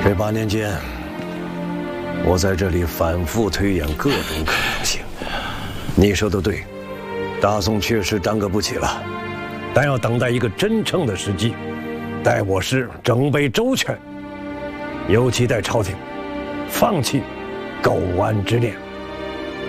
这8年间，我在这里反复推演各种可能性。你说的对，大宋确实耽搁不起了，但要等待一个真正的时机，待我师准备周全，尤其待朝廷放弃狗湾之恋。